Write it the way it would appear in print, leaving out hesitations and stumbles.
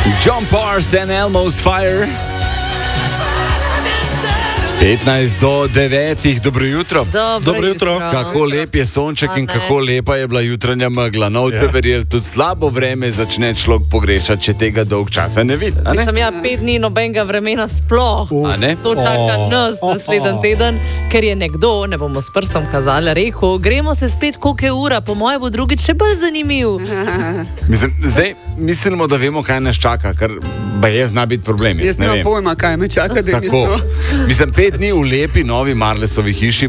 John Pars and Elmo's Fire. 15 do 9, dobro jutro. Dobro jutro. Kako lep je sonček in kako lepa je bila jutranja megla. No, te verjeli, tudi slabo vreme začne človek pogrešati, če tega dolg časa ne vidi. Mislim, 5 dni nobenega vremena sploh. To čaka nas naslednji teden, ker je nekdo, ne bomo s prstom kazali, rekel, gremo se spet, koliko je ura, po moje bo drugič še bolj zanimiv. Zdaj mislimo, da vemo, kaj nas čaka, ker je zna biti problem. Jaz ne vem pojma, kaj me čaka, da je Mislim, 5 dni v lepi novi Marlesovi hiši